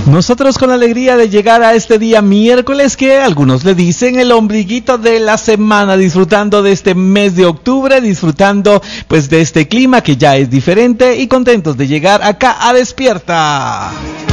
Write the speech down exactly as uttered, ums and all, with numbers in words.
Nosotros con la alegría de llegar a este día miércoles que algunos le dicen el ombliguito de la semana, disfrutando de este mes de octubre, disfrutando pues de este clima que ya es diferente y contentos de llegar acá a Despierta.